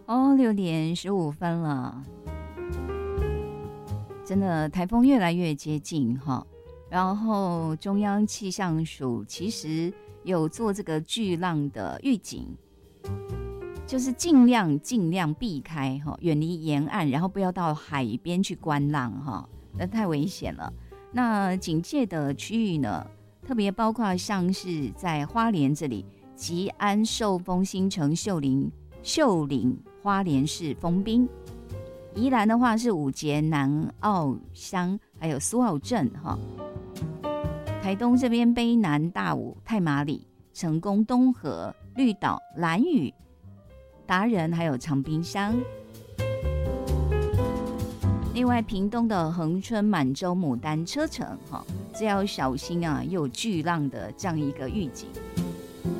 哦，6点15分了，真的台风越来越接近哈。然后中央气象署其实有做这个巨浪的预警，就是尽量避开哈，远离沿岸，然后不要到海边去观浪哈，那太危险了。那警戒的区域呢，特别包括像是在花莲这里，吉安、寿丰、新城、秀林、花莲市丰滨。宜兰的话是五节、南澳乡，还有苏澳镇哈。台东这边卑南、大武、太麻里、成功、东河、绿岛、兰屿、达人，还有长滨乡。另外，屏东的恒春、满洲、牡丹、车城哈，这要小心啊，又有巨浪的这样一个预警。